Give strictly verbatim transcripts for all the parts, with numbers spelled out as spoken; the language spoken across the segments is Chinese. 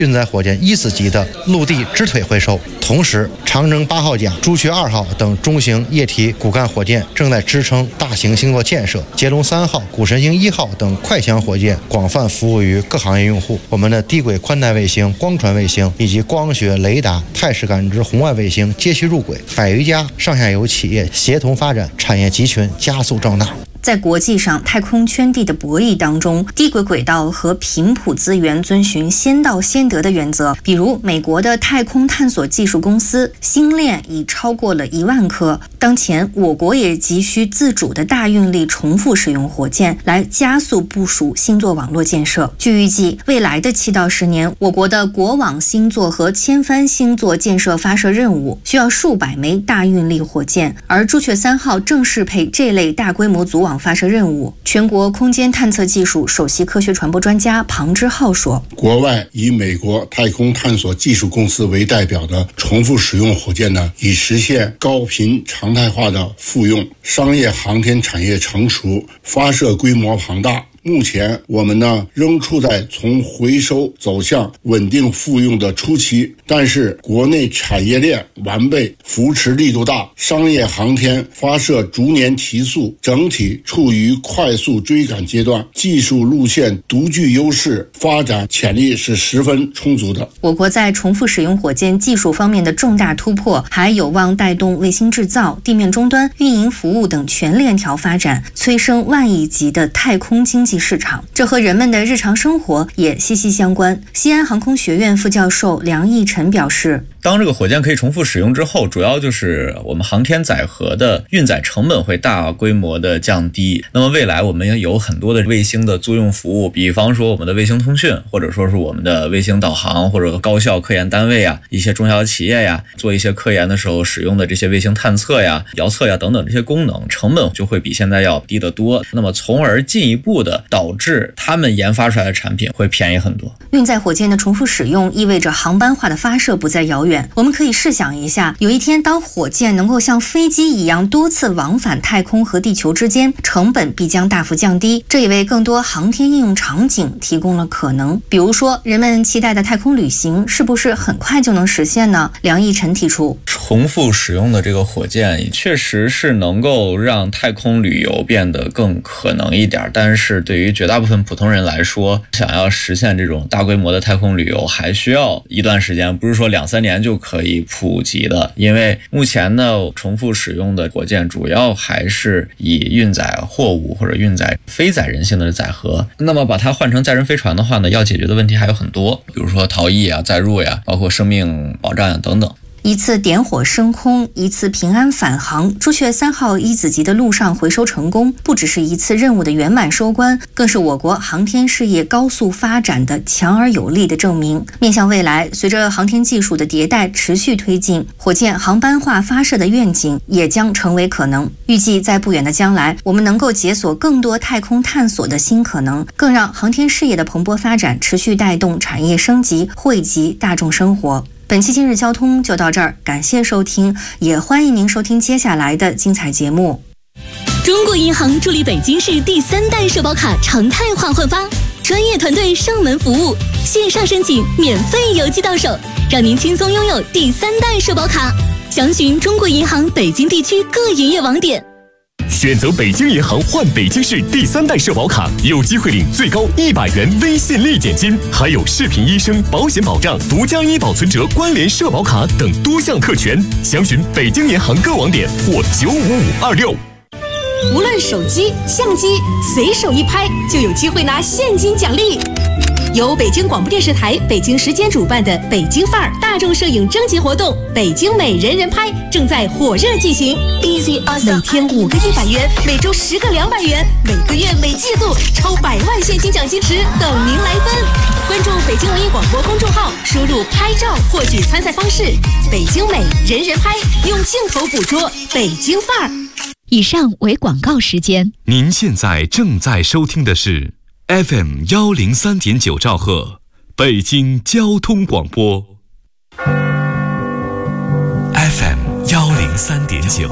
运载火箭一子级的陆地支腿回收。同时，长征八号甲、朱雀二号等中型液体骨干火箭正在支撑大型星座建设，捷龙三号、谷神星一号等快强火箭广泛服务于各行业用户。我们的低轨宽带卫星、光传卫星以及光学、雷达、态势感知红外卫星接续入轨，百余家上下游企业协同发展，产业集群加速壮大。 在国际上太空圈地的博弈当中，低轨轨道和频谱资源遵循先到先得的原则。比如，美国的太空探索技术公司星链已超过了一万颗。当前，我国也急需自主的大运力重复使用火箭来加速部署星座网络建设。据预计，未来的七到十年，我国的国网星座和千帆星座建设发射任务需要数百枚大运力火箭，而朱雀三号正适配这类大规模组网发射任务。全国空间探测技术首席科学传播专家庞之浩说， 国外以美国太空探索技术公司为代表的重复使用火箭呢，以实现高频常态化的复用，商业航天产业成熟，发射规模庞大。目前我们呢仍处在从回收走向稳定复用的初期，但是国内产业链完备，扶持力度大，商业航天发射逐年提速，整体处于快速追赶阶段，技术路线独具优势，发展潜力是十分充足的。 我国在重复使用火箭技术方面的重大突破，还有望带动卫星制造、地面终端、运营服务等全链条发展，催生万亿级的太空经济市场，这和人们的日常生活也息息相关。西安航空学院副教授梁义晨表示， 当这个火箭可以重复使用之后，主要就是我们航天载荷的运载成本会大规模的降低。那么未来我们也有很多的卫星的租用服务，比方说我们的卫星通讯，或者说是我们的卫星导航，或者高校科研单位啊，一些中小企业呀，做一些科研的时候使用的这些卫星探测呀、遥测呀等等这些功能，成本就会比现在要低得多。那么从而进一步的导致他们研发出来的产品会便宜很多。 运载火箭的重复使用意味着航班化的发射不再遥远。我们可以试想一下，有一天当火箭能够像飞机一样多次往返太空和地球之间，成本必将大幅降低，这也为更多航天应用场景提供了可能。比如说，人们期待的太空旅行是不是很快就能实现呢？梁义晨提出， 重复使用的这个火箭确实是能够让太空旅游变得更可能一点，但是对于绝大部分普通人来说，想要实现这种大规模的太空旅游还需要一段时间，不是说两三年就可以普及的。因为目前呢，重复使用的火箭主要还是以运载货物或者运载非载人性的载荷，那么把它换成载人飞船的话呢，要解决的问题还有很多，比如说逃逸啊、载入呀，包括生命保障等等。 一次点火升空，一次平安返航，朱雀三号一子级的陆上回收成功，不只是一次任务的圆满收官，更是我国航天事业高速发展的强而有力的证明。面向未来，随着航天技术的迭代持续推进，火箭航班化发射的愿景也将成为可能。预计在不远的将来，我们能够解锁更多太空探索的新可能，更让航天事业的蓬勃发展持续带动产业升级，惠及大众生活。本期今日交通就到这儿，感谢收听，也欢迎您收听接下来的精彩节目。 中国银行助力北京市第三代社保卡常态化换发，专业团队上门服务，线上申请免费邮寄到手，让您轻松拥有第三代社保卡。详询中国银行北京地区各营业网点。 选择北京银行换北京市第三代社保卡，有机会领最高一百元微信立减金，还有视频医生、保险保障、独家医保存折、关联社保卡等多项特权。详询北京银行各网点或九五五二六。 无论手机、相机，随手一拍就有机会拿现金奖励。由北京广播电视台北京时间主办的北京范儿大众摄影征集活动“北京美人人拍”正在火热进行。每天五个一百元，每周十个两百元，每个月每季度超百万现金奖金池等您来分。关注北京文艺广播公众号，输入拍照获取参赛方式。北京美人人拍，用镜头捕捉北京范儿。 以上为广告时间。 您现在正在收听的是 F M 幺零三点九兆赫，北京交通广播。F M 幺零三点九，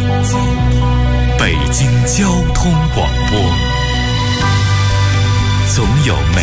北京交通广播。 总有美